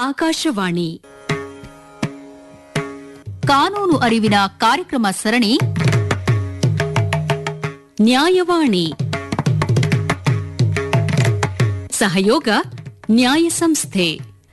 ಆಕಾಶವಾಣಿ ಕಾನೂನು ಅರಿವಿನ ಕಾರ್ಯಕ್ರಮ ಸರಣಿ ನ್ಯಾಯವಾಣಿ. ಸಹಯೋಗ ನ್ಯಾಯ ಸಂಸ್ಥೆ.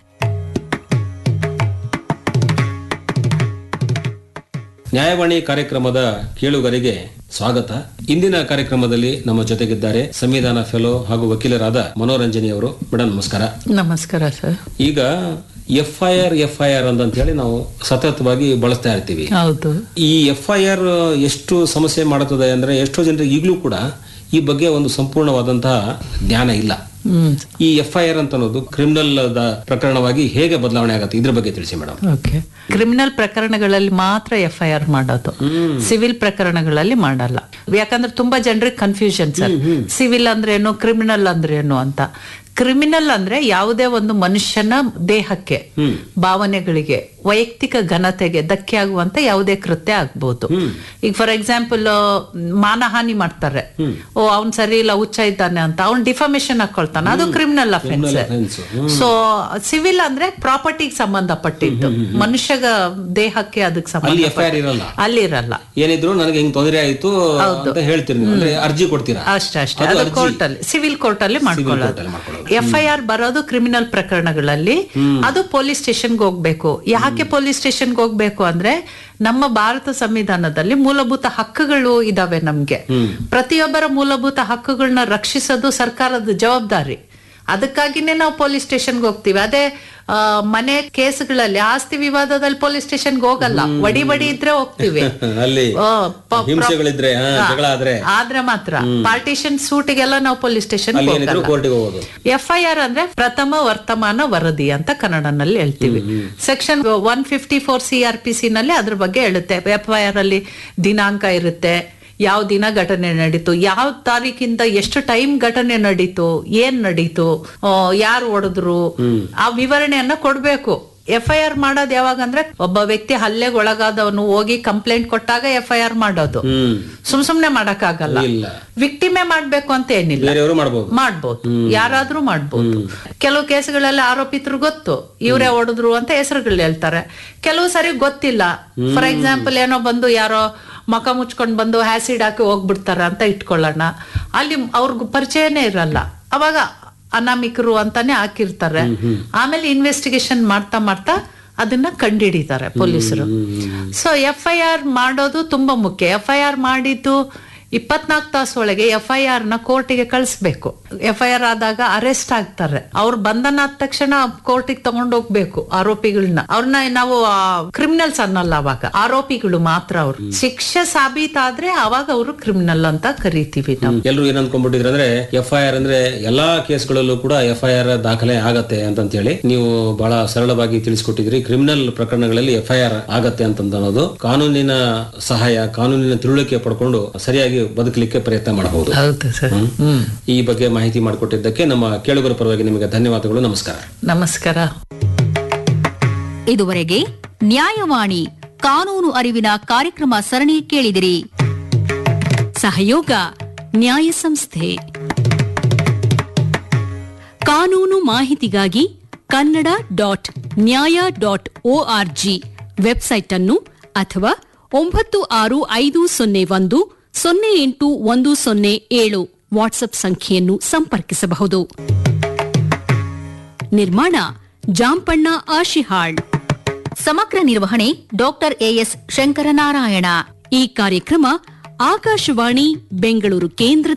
ನ್ಯಾಯವಾಣಿ ಕಾರ್ಯಕ್ರಮದ ಕೇಳುಗರಿಗೆ ಸ್ವಾಗತ. ಇಂದಿನ ಕಾರ್ಯಕ್ರಮದಲ್ಲಿ ನಮ್ಮ ಜೊತೆಗಿದ್ದಾರೆ ಸಂವಿಧಾನ ಫೆಲೋ ಹಾಗೂ ವಕೀಲರಾದ ಮನೋರಂಜನಿಯವರು. ಮೇಡಮ್ ನಮಸ್ಕಾರ. ನಮಸ್ಕಾರ ಸರ್. ಈಗ ಎಫ್ಐಆರ್ ಅಂತ ಹೇಳಿ ನಾವು ಸತತವಾಗಿ ಬಳಸ್ತಾ ಇರ್ತೀವಿ. ಹೌದು. ಈ ಎಫ್ಐಆರ್ ಎಷ್ಟು ಸಮಸ್ಯೆ ಮಾಡುತ್ತದೆ ಅಂದ್ರೆ ಎಷ್ಟೋ ಜನರಿಗೆ ಈಗಲೂ ಕೂಡ ಈ ಬಗ್ಗೆ ಒಂದು ಸಂಪೂರ್ಣವಾದಂತಹ ಜ್ಞಾನ ಇಲ್ಲ. ಈ ಎಫ್ಐಆರ್ ಅಂತ ಅನ್ನೋದು ಕ್ರಿಮಿನಲ್ ಪ್ರಕರಣವಾಗಿ ಹೇಗೆ ಬದಲಾವಣೆ ಆಗುತ್ತೆ, ಇದ್ರ ಬಗ್ಗೆ ತಿಳಿಸಿ ಮೇಡಮ್. ಓಕೆ. ಕ್ರಿಮಿನಲ್ ಪ್ರಕರಣಗಳಲ್ಲಿ ಮಾತ್ರ ಎಫ್ಐಆರ್ ಮಾಡೋದು, ಸಿವಿಲ್ ಪ್ರಕರಣಗಳಲ್ಲಿ ಮಾಡಲ್ಲ. ಯಾಕಂದ್ರೆ ತುಂಬಾ ಜನರಿಗೆ ಕನ್ಫ್ಯೂಷನ್ ಸರ್. ಸಿವಿಲ್ ಅಂದ್ರೆ ಏನು, ಕ್ರಿಮಿನಲ್ ಅಂದ್ರೆ ಏನು ಅಂತ. ಕ್ರಿಮಿನಲ್ ಅಂದ್ರೆ ಯಾವುದೇ ಒಂದು ಮನುಷ್ಯನ ದೇಹಕ್ಕೆ, ಭಾವನೆಗಳಿಗೆ, ವೈಯಕ್ತಿಕ ಘನತೆಗೆ ಧಕ್ಕೆ ಆಗುವಂತ ಯಾವುದೇ ಕೃತ್ಯ ಆಗ್ಬಹುದು. ಈಗ ಫಾರ್ ಎಕ್ಸಾಂಪಲ್ ಮಾನಹಾನಿ ಮಾಡ್ತಾರೆ, ಅವ್ನ್ ಸರಿ ಇಲ್ಲ, ಹುಚ್ಚ ಇದ್ದಾನೆ ಅಂತ ಅವ್ನ್ ಡಿಫಾಮೇಶನ್ ಹಾಕೊಳ್ತಾನೆ, ಅದು ಕ್ರಿಮಿನಲ್ ಅಫೆನ್ಸ್. ಸೊ ಸಿವಿಲ್ ಅಂದ್ರೆ ಪ್ರಾಪರ್ಟಿಗೆ ಸಂಬಂಧಪಟ್ಟಿದ್ದು, ಮನುಷ್ಯ ದೇಹಕ್ಕೆ ಅದಕ್ಕೆ ಸಂಬಂಧ ಅಲ್ಲಿ ಇರಲ್ಲ. ಏನಿದ್ರು ನನಗೆ ಹಿಂಗ್ ತೊಂದರೆ ಆಯ್ತು ಅಂತ ಹೇಳ್ತೀರಿ, ಅರ್ಜಿ ಕೊಡ್ತೀರಾ, ಅಷ್ಟೇ. ಅದು ಕೋರ್ಟ್ ಅಲ್ಲಿ, ಸಿವಿಲ್ ಕೋರ್ಟ್ ಅಲ್ಲಿ ಮಾಡ್ಕೊಳ್ಳೋದು. ಎಫ್ಐಆರ್ ಬರೋದು ಕ್ರಿಮಿನಲ್ ಪ್ರಕರಣಗಳಲ್ಲಿ. ಅದು ಪೊಲೀಸ್ ಸ್ಟೇಷನ್ಗೆ ಹೋಗ್ಬೇಕು. ಯಾಕೆ ಪೊಲೀಸ್ ಸ್ಟೇಷನ್ಗೆ ಹೋಗ್ಬೇಕು ಅಂದ್ರೆ, ನಮ್ಮ ಭಾರತ ಸಂವಿಧಾನದಲ್ಲಿ ಮೂಲಭೂತ ಹಕ್ಕುಗಳು ಇದಾವೆ. ನಮ್ಗೆ ಪ್ರತಿಯೊಬ್ಬರ ಮೂಲಭೂತ ಹಕ್ಕುಗಳನ್ನ ರಕ್ಷಿಸೋದು ಸರ್ಕಾರದ ಜವಾಬ್ದಾರಿ. ಅದಕ್ಕಾಗಿನೇ ನಾವು ಪೊಲೀಸ್ ಸ್ಟೇಷನ್ಗೆ ಹೋಗ್ತೀವಿ. ಅದೇ ಮನೆ ಕೇಸ್ಗಳಲ್ಲಿ, ಆಸ್ತಿ ವಿವಾದದಲ್ಲಿ ಪೊಲೀಸ್ ಸ್ಟೇಷನ್ಗೆ ಹೋಗಲ್ಲ. ಬಡಿ ಇದ್ರೆ ಹೋಗ್ತೀವಿ, ಆದ್ರೆ ಮಾತ್ರ. ಪಾರ್ಟಿಷನ್ ಸೂಟಿಗೆಲ್ಲ ನಾವು ಪೊಲೀಸ್ ಸ್ಟೇಷನ್ ಹೋಗಲ್ಲ. ಎಫ್ಐಆರ್ ಅಂದ್ರೆ ಪ್ರಥಮ ವರ್ತಮಾನ ವರದಿ ಅಂತ ಕನ್ನಡನಲ್ಲಿ ಹೇಳ್ತೀವಿ. ಸೆಕ್ಷನ್ 154 CRPC ನಲ್ಲಿ ಅದ್ರ ಬಗ್ಗೆ ಹೇಳುತ್ತೆ. ಎಫ್ಐಆರ್ ಅಲ್ಲಿ ದಿನಾಂಕ ಇರುತ್ತೆ, ಯಾವ ದಿನ ಘಟನೆ ನಡೀತು, ಯಾವ ತಾರೀಕಿಂದ ಎಷ್ಟು ಟೈಮ್ ಘಟನೆ ನಡೀತು, ಏನ್ ನಡೀತು, ಯಾರು ಹೊಡೆದ್ರು, ಆ ವಿವರಣೆಯನ್ನ ಕೊಡ್ಬೇಕು. ಎಫ್ಐಆರ್ ಮಾಡೋದು ಯಾವಾಗ ಅಂದ್ರೆ, ಒಬ್ಬ ವ್ಯಕ್ತಿ ಹಲ್ಲೆಗೆ ಒಳಗಾದವನು ಹೋಗಿ ಕಂಪ್ಲೇಂಟ್ ಕೊಟ್ಟಾಗ ಎಫ್ಐಆರ್ ಮಾಡೋದು. ಸುಮ್ನೆ ಮಾಡಕ್ಕಾಗಲ್ಲ. ವಿಕ್ಟಿಮೇ ಮಾಡ್ಬೇಕು ಅಂತ ಏನಿಲ್ಲ, ಮಾಡ್ಬೋದು, ಯಾರಾದ್ರೂ ಮಾಡ್ಬೋದು. ಕೆಲವು ಕೇಸ್ಗಳಲ್ಲಿ ಆರೋಪಿತರು ಗೊತ್ತು, ಇವರೇ ಹೊಡೆದ್ರು ಅಂತ ಹೆಸರುಗಳು ಹೇಳ್ತಾರೆ. ಕೆಲವು ಸರಿ ಗೊತ್ತಿಲ್ಲ. ಫಾರ್ ಎಕ್ಸಾಂಪಲ್, ಏನೋ ಬಂದು ಯಾರೋ ಮಕ ಮುಚ್ಕೊಂಡ್ ಬಂದು ಆಸಿಡ್ ಹಾಕಿ ಹೋಗ್ಬಿಡ್ತಾರ ಅಂತ ಇಟ್ಕೊಳ್ಳೋಣ. ಅಲ್ಲಿ ಅವ್ರಿಗೂ ಪರಿಚಯನೇ ಇರಲ್ಲ, ಅವಾಗ ಅನಾಮಿಕರು ಅಂತಾನೆ ಹಾಕಿರ್ತಾರೆ. ಆಮೇಲೆ ಇನ್ವೆಸ್ಟಿಗೇಷನ್ ಮಾಡ್ತಾ ಅದನ್ನ ಕಂಡುಹಿಡಿತಾರೆ ಪೊಲೀಸರು. ಸೊ ಎಫ್ಐಆರ್ ಮಾಡೋದು ತುಂಬಾ ಮುಖ್ಯ. ಎಫ್ಐಆರ್ ಮಾಡಿದ್ದು 24 ತಾಸು ಒಳಗೆ ಎಫ್ಐಆರ್ ನ ಕೋರ್ಟಿಗೆ ಕಳಿಸ್ಬೇಕು. ಎಫ್ಐಆರ್ ಆದಾಗ ಅರೆಸ್ಟ್ ಆಗ್ತಾರೆ. ಅವ್ರು ಬಂಧನ ಆದ ತಕ್ಷಣ ಕೋರ್ಟಿಗೆ ತಗೊಂಡು ಹೋಗ್ಬೇಕು ಆರೋಪಿಗಳನ್ನ. ಅವ್ರನ್ನ ನಾವು ಕ್ರಿಮಿನಲ್ಸ್ ಅನ್ನಲ್ಲ, ಅವಾಗ ಆರೋಪಿಗಳು ಮಾತ್ರ. ಅವ್ರು ಶಿಕ್ಷೆ ಸಾಬೀತಾದ್ರೆ ಅವಾಗ ಅವರು ಕ್ರಿಮಿನಲ್ ಅಂತ ಕರಿತೀವಿ ನಾವು. ಎಲ್ಲರೂ ಏನ್ ಅನ್ಕೊಂಡ್ಬಿಟ್ಟಿದ್ರೆ ಅಂದ್ರೆ, ಎಫ್ಐಆರ್ ಅಂದ್ರೆ ಎಲ್ಲಾ ಕೇಸ್ಗಳಲ್ಲೂ ಕೂಡ ಎಫ್ಐಆರ್ ದಾಖಲೆ ಆಗತ್ತೆ ಅಂತ ಹೇಳಿ ನೀವು ಬಹಳ ಸರಳವಾಗಿ ತಿಳಿಸ್ಕೊಟ್ಟಿದ್ರಿ. ಕ್ರಿಮಿನಲ್ ಪ್ರಕರಣಗಳಲ್ಲಿ ಎಫ್ಐಆರ್ ಆಗತ್ತೆ ಅಂತ ಅನ್ನೋದು ಕಾನೂನಿನ ಸಹಾಯ, ಕಾನೂನಿನ ತಿಳುವಳಿಕೆ ಪಡ್ಕೊಂಡು ಸರಿಯಾಗಿ ಬದುಕಲಿಕ್ಕೆ ಪ್ರಯತ್ನ ಮಾಡಬಹುದು. ಈ ಬಗ್ಗೆ ಮಾಹಿತಿ ಮಾಡಿಕೊಟ್ಟಿದ್ದಕ್ಕೆ ನಮ್ಮ ಕೇಳುಗರ ಪರವಾಗಿ ನಿಮಗೆ ಧನ್ಯವಾದಗಳು. ನಮಸ್ಕಾರ. ನಮಸ್ಕಾರ. ಇದುವರೆಗೆ ನ್ಯಾಯವಾಣಿ ಕಾನೂನು ಅರಿವಿನ ಕಾರ್ಯಕ್ರಮ ಸರಣಿ ಕೇಳಿದಿರಿ. ಸಹಯೋಗ ನ್ಯಾಯ ಸಂಸ್ಥೆ. ಕಾನೂನು ಮಾಹಿತಿಗಾಗಿ kannada.nya.org ವೆಬ್ಸೈಟ್ ಅನ್ನು ಅಥವಾ 9650108107 ವಾಟ್ಸ್ಆಪ್ ಸಂಖ್ಯೆಯನ್ನು ಸಂಪರ್ಕಿಸಬಹುದು. ನಿರ್ಮಾಣ ಜಾಂಪಣ್ಣ ಆಶಿಹಾಳ್. ಸಮಗ್ರ ನಿರ್ವಹಣೆ ಡಾಕ್ಟರ್ ಎಎಸ್ ಶಂಕರನಾರಾಯಣ. ಈ ಕಾರ್ಯಕ್ರಮ ಆಕಾಶವಾಣಿ ಬೆಂಗಳೂರು ಕೇಂದ್ರದ